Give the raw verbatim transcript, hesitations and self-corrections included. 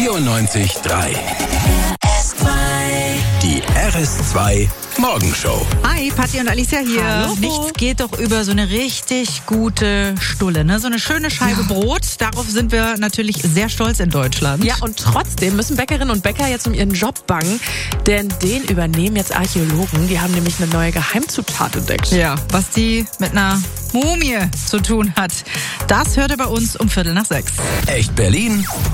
vierundneunzig Komma drei. Die R S zwei Morgenshow. Hi, Patti und Alicia hier. Hallo. Nichts geht doch über so eine richtig gute Stulle, ne? So eine schöne Scheibe Ja. Brot. Darauf sind wir natürlich sehr stolz in Deutschland. Ja, und trotzdem müssen Bäckerinnen und Bäcker jetzt um ihren Job bangen, denn den übernehmen jetzt Archäologen. Die haben nämlich eine neue Geheimzutat entdeckt. Ja, was die mit einer Mumie zu tun hat, das hört ihr bei uns um Viertel nach sechs. Echt Berlin?